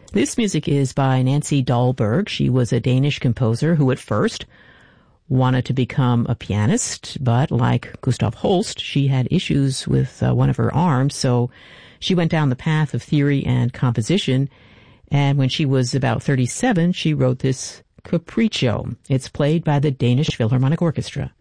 This music is by Nancy Dahlberg. She was a Danish composer who at first wanted to become a pianist, but like Gustav Holst, she had issues with one of her arms, so she went down the path of theory and composition, and when she was about 37, she wrote this Capriccio. It's played by the Danish Philharmonic Orchestra.